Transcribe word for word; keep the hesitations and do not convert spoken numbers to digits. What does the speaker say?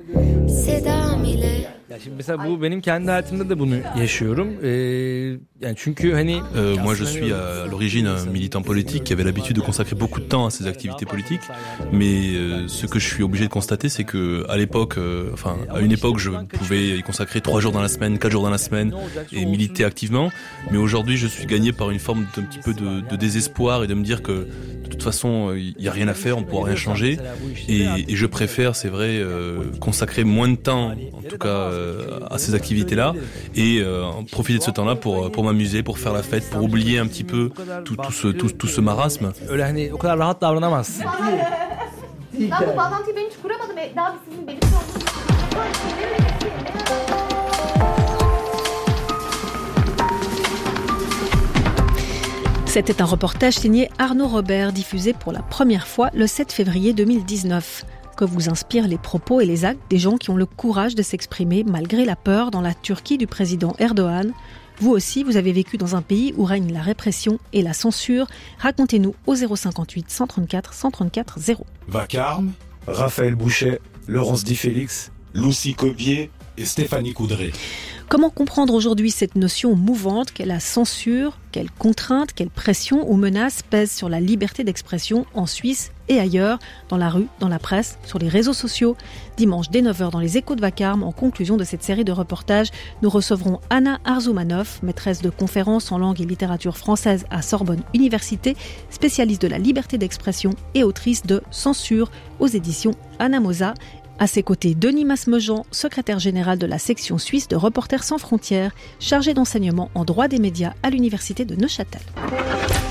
Sedam ile. Ya şimdi mesela bu benim kendi hayatımda da bunu yaşıyorum. Ee, yani çünkü hani Euh, moi, je suis à l'origine un militant politique qui avait l'habitude de consacrer beaucoup de temps à ses activités politiques. Mais euh, ce que je suis obligé de constater, c'est que à l'époque, euh, enfin, à une époque, je pouvais y consacrer trois jours dans la semaine, quatre jours dans la semaine et militer activement. Mais aujourd'hui, je suis gagné par une forme d'un petit peu de, de désespoir et de me dire que de toute façon, il y a rien à faire, on pourra rien changer. Et, et je préfère, c'est vrai, euh, consacrer moins de temps, en tout cas, euh, à ces activités-là, et euh, profiter de ce temps-là pour pour m'amuser, pour faire la fête, pour oublier un petit peu tout, tout ce tout, tout ce marasme. öyle hani o kadar rahat davranamazsın. Ben bu bağlantıyı ben hiç kuramadım. E, Daha bir sizin belirli olduğunuz... C'était un reportage signé Arnaud Robert, diffusé pour la première fois le sept février deux mille dix-neuf. Que vous inspirent les propos et les actes des gens qui ont le courage de s'exprimer malgré la peur dans la Turquie du président Erdogan? Vous aussi, vous avez vécu dans un pays où règne la répression et la censure. Racontez-nous au zéro cinquante-huit cent trente-quatre cent trente-quatre zéro. Vacarme, Raphaël Bouchet, Laurence Di Félix, Lucie Cobier et Stéphanie Coudray. Comment comprendre aujourd'hui cette notion mouvante qu'est la censure? Quelles contraintes, quelles pressions ou menaces pèsent sur la liberté d'expression en Suisse et ailleurs, dans la rue, dans la presse, sur les réseaux sociaux? Dimanche dès neuf heures dans les Échos de Vacarme, en conclusion de cette série de reportages, nous recevrons Anna Arzoumanov, maîtresse de conférences en langue et littérature française à Sorbonne Université, spécialiste de la liberté d'expression et autrice de Censure aux éditions Anamosa. À ses côtés, Denis Masmejean, secrétaire général de la section suisse de Reporters sans frontières, chargé d'enseignement en droit des médias à l'université de Neuchâtel.